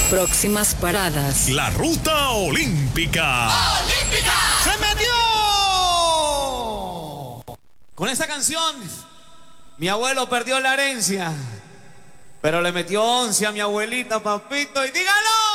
Próximas paradas. La ruta olímpica. ¡Olímpica! ¡Se metió! Con esta canción, mi abuelo perdió la herencia, pero le metió 11 a mi abuelita, papito, y dígalo.